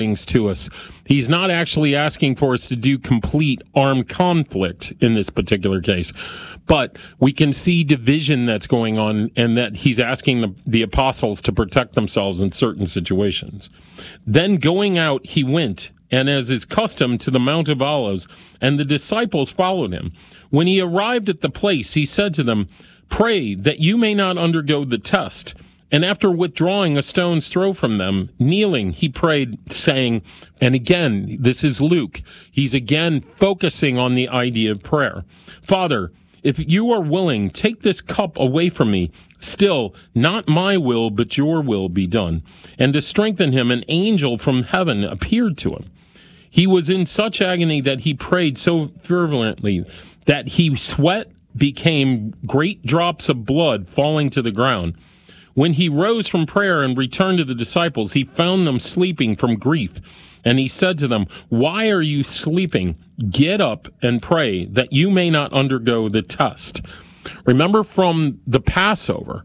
things to us. He's not actually asking for us to do complete armed conflict in this particular case, but we can see division that's going on, and that he's asking the apostles to protect themselves in certain situations. Then going out, he went, and as is custom, to the Mount of Olives, and the disciples followed him. When he arrived at the place, he said to them, "Pray that you may not undergo the test." And after withdrawing a stone's throw from them, kneeling, he prayed, saying, and again, this is Luke, he's again focusing on the idea of prayer. "Father, if you are willing, take this cup away from me. Still, not my will, but your will be done." And to strengthen him, an angel from heaven appeared to him. He was in such agony that he prayed so fervently that he sweat became great drops of blood falling to the ground. When he rose from prayer and returned to the disciples, he found them sleeping from grief. And he said to them, "Why are you sleeping? Get up and pray that you may not undergo the test." Remember from the Passover,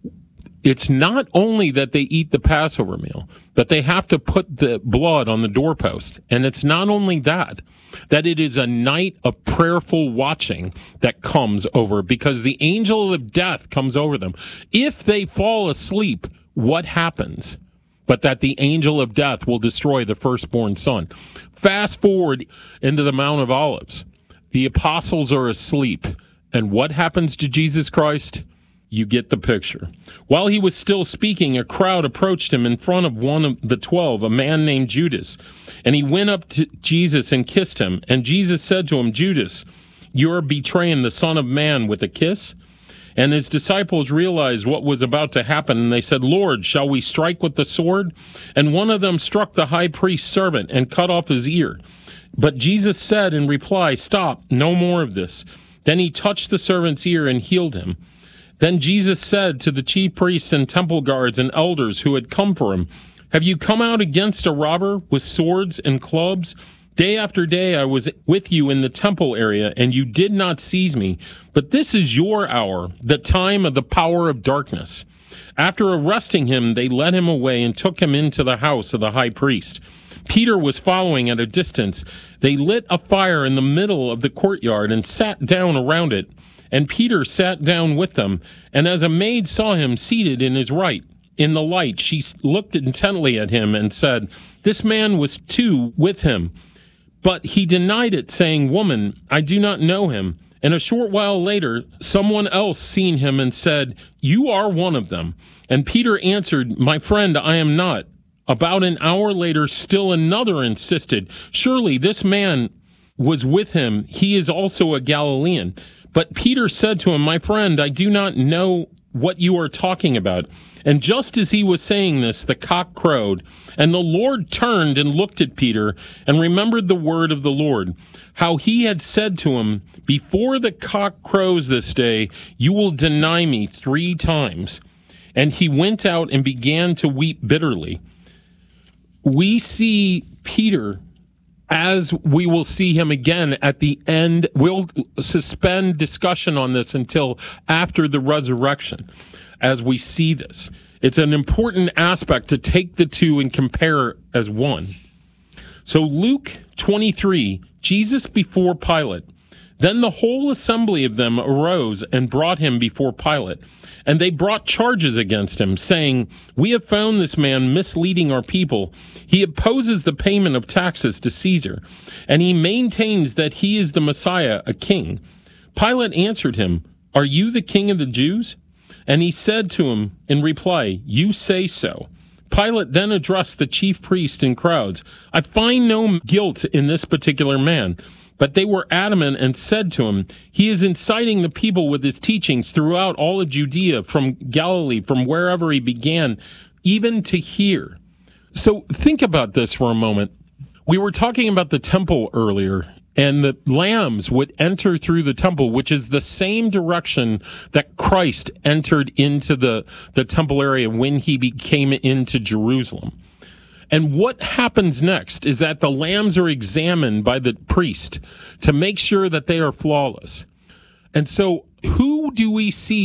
it's not only that they eat the Passover meal, but they have to put the blood on the doorpost. And it's not only that it is a night of prayerful watching that comes over, because the angel of death comes over them. If they fall asleep, what happens? But that the angel of death will destroy the firstborn son. Fast forward into the Mount of Olives. The apostles are asleep. And what happens to Jesus Christ? You get the picture. While he was still speaking, a crowd approached him in front of one of the 12, a man named Judas. And he went up to Jesus and kissed him. And Jesus said to him, "Judas, you are betraying the Son of Man with a kiss?" And his disciples realized what was about to happen, and they said, "Lord, shall we strike with the sword?" And one of them struck the high priest's servant and cut off his ear. But Jesus said in reply, "Stop, no more of this." Then he touched the servant's ear and healed him. Then Jesus said to the chief priests and temple guards and elders who had come for him, "Have you come out against a robber with swords and clubs? Day after day I was with you in the temple area, and you did not seize me. But this is your hour, the time of the power of darkness." After arresting him, they led him away and took him into the house of the high priest. Peter was following at a distance. They lit a fire in the middle of the courtyard and sat down around it. And Peter sat down with them. And as a maid saw him seated in his right, in the light, she looked intently at him and said, "This man was too with him." But he denied it, saying, "Woman, I do not know him." And a short while later, someone else seen him and said, "You are one of them." And Peter answered, "My friend, I am not." About an hour later, still another insisted, "Surely this man was with him. He is also a Galilean." But Peter said to him, "My friend, I do not know what you are talking about." And just as he was saying this, the cock crowed. And the Lord turned and looked at Peter and remembered the word of the Lord, how he had said to him, "Before the cock crows this day, you will deny me 3 times." And he went out and began to weep bitterly. We see Peter, as we will see him again at the end. We'll suspend discussion on this until after the resurrection as we see this. It's an important aspect to take the two and compare as one. So Luke 23, Jesus before Pilate. Then the whole assembly of them arose and brought him before Pilate. And they brought charges against him, saying, "We have found this man misleading our people. He opposes the payment of taxes to Caesar, and he maintains that he is the Messiah, a king." Pilate answered him, "Are you the king of the Jews?" And he said to him in reply, "You say so." Pilate then addressed the chief priests and crowds, "I find no guilt in this particular man." But they were adamant and said to him, "He is inciting the people with his teachings throughout all of Judea, from Galilee, from wherever he began, even to here." So think about this for a moment. We were talking about the temple earlier, and the lambs would enter through the temple, which is the same direction that Christ entered into the temple area when he came into Jerusalem. And what happens next is that the lambs are examined by the priest to make sure that they are flawless. And so who do we see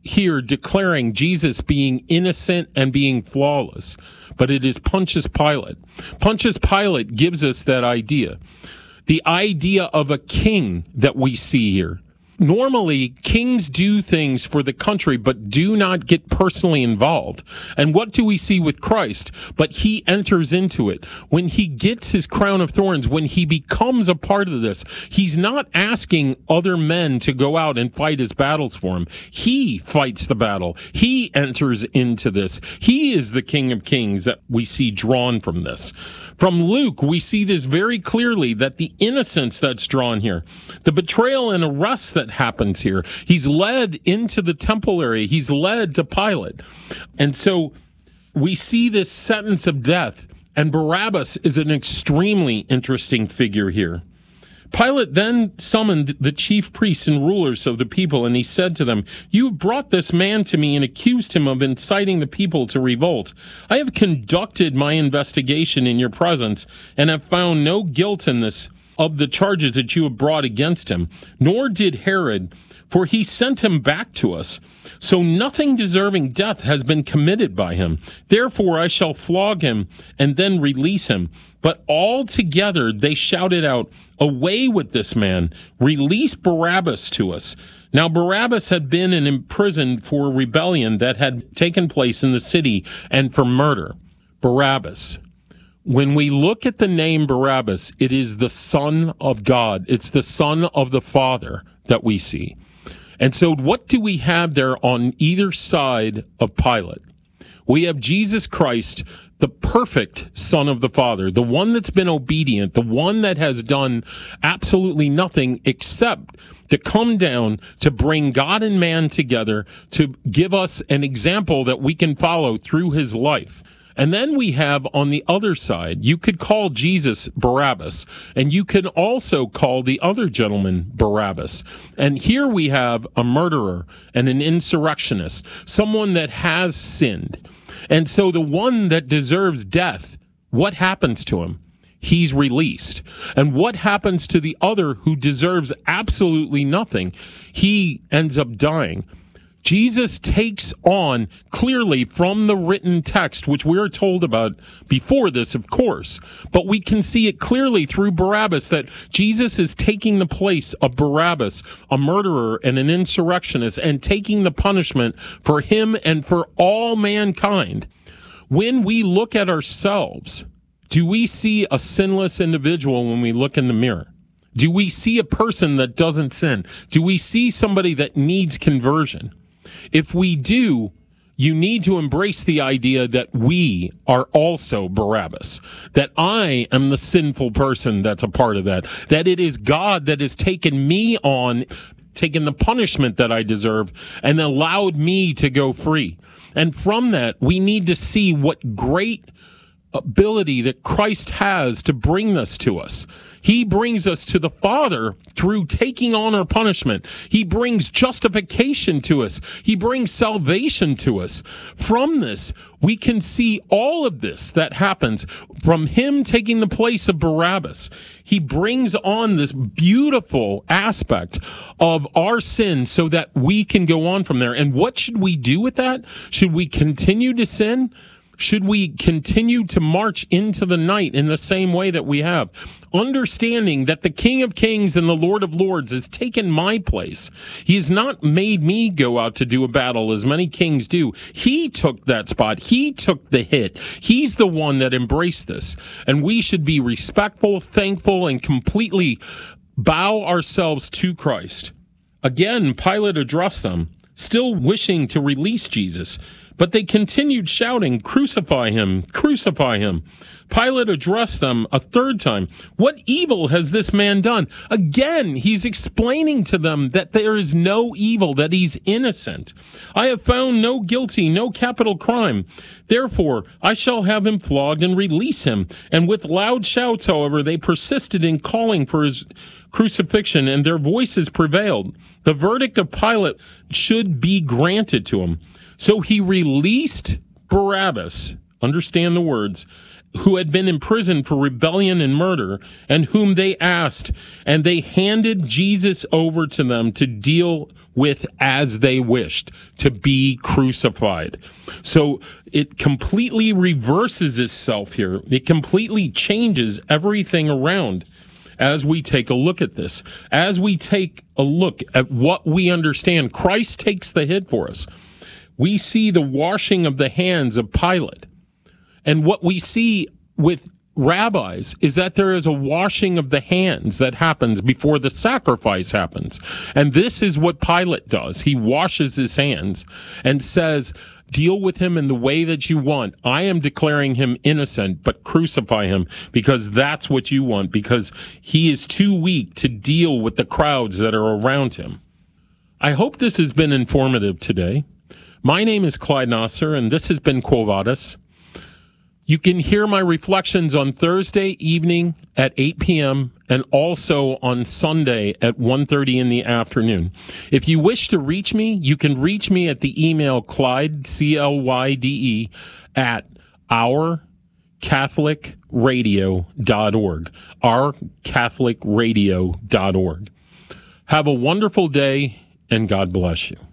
here declaring Jesus being innocent and being flawless, but it is Pontius Pilate. Pontius Pilate gives us that idea, the idea of a king that we see here. Normally, kings do things for the country, but do not get personally involved. And what do we see with Christ? But he enters into it. When he gets his crown of thorns, when he becomes a part of this, he's not asking other men to go out and fight his battles for him. He fights the battle. He enters into this. He is the King of Kings that we see drawn from this. From Luke, we see this very clearly, that the innocence that's drawn here, the betrayal and arrest that happens here, he's led into the temple area, he's led to Pilate. And so we see this sentence of death, and Barabbas is an extremely interesting figure here. Pilate then summoned the chief priests and rulers of the people, and he said to them, "You have brought this man to me and accused him of inciting the people to revolt. I have conducted my investigation in your presence and have found no guilt in this of the charges that you have brought against him, nor did Herod, for he sent him back to us. So nothing deserving death has been committed by him. Therefore I shall flog him and then release him." But all together they shouted out, "Away with this man! Release Barabbas to us." Now Barabbas had been imprisoned for rebellion that had taken place in the city and for murder. Barabbas. When we look at the name Barabbas, it is the Son of God. It's the Son of the Father that we see. And so what do we have there on either side of Pilate? We have Jesus Christ, the perfect Son of the Father, the one that's been obedient, the one that has done absolutely nothing except to come down to bring God and man together, to give us an example that we can follow through his life. And then we have on the other side, you could call Jesus Barabbas, and you can also call the other gentleman Barabbas. And here we have a murderer and an insurrectionist, someone that has sinned. And so the one that deserves death, what happens to him? He's released. And what happens to the other who deserves absolutely nothing? He ends up dying. Jesus takes on clearly from the written text, which we're told about before this, of course, but we can see it clearly through Barabbas that Jesus is taking the place of Barabbas, a murderer and an insurrectionist, and taking the punishment for him and for all mankind. When we look at ourselves, do we see a sinless individual when we look in the mirror? Do we see a person that doesn't sin? Do we see somebody that needs conversion? If we do, you need to embrace the idea that we are also Barabbas, that I am the sinful person that's a part of that it is God that has taken me on, taken the punishment that I deserve, and allowed me to go free. And from that, we need to see what great ability that Christ has to bring this to us. He brings us to the Father through taking on our punishment. He brings justification to us. He brings salvation to us. From this, we can see all of this that happens from him taking the place of Barabbas. He brings on this beautiful aspect of our sin so that we can go on from there. And what should we do with that? Should we continue to sin? Should we continue to march into the night in the same way that we have? Understanding that the King of Kings and the Lord of Lords has taken my place. He has not made me go out to do a battle as many kings do. He took that spot. He took the hit. He's the one that embraced this. And we should be respectful, thankful, and completely bow ourselves to Christ. Again, Pilate addressed them, still wishing to release Jesus. But they continued shouting, "Crucify him! Crucify him!" Pilate addressed them a third time. "What evil has this man done?" Again, he's explaining to them that there is no evil, that he's innocent. "I have found no guilty, no capital crime. Therefore, I shall have him flogged and release him." And with loud shouts, however, they persisted in calling for his crucifixion, and their voices prevailed. The verdict of Pilate should be granted to him. So he released Barabbas, understand the words, who had been in prison for rebellion and murder, and whom they asked, and they handed Jesus over to them to deal with as they wished, to be crucified. So it completely reverses itself here. It completely changes everything around as we take a look at this. As we take a look at what we understand, Christ takes the hit for us. We see the washing of the hands of Pilate. And what we see with rabbis is that there is a washing of the hands that happens before the sacrifice happens. And this is what Pilate does. He washes his hands and says, deal with him in the way that you want. I am declaring him innocent, but crucify him because that's what you want, because he is too weak to deal with the crowds that are around him. I hope this has been informative today. My name is Clyde Nasser, and this has been Quo Vadis. You can hear my reflections on Thursday evening at 8 p.m. and also on Sunday at 1:30 in the afternoon. If you wish to reach me, you can reach me at the email Clyde, C-L-Y-D-E, at ourcatholicradio.org, ourcatholicradio.org. Have a wonderful day, and God bless you.